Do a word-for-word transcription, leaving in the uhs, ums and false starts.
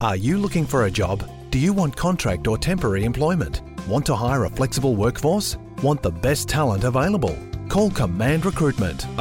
Are you looking for a job? Do you want contract or temporary employment? Want to hire a flexible workforce? Want the best talent available? Call Command Recruitment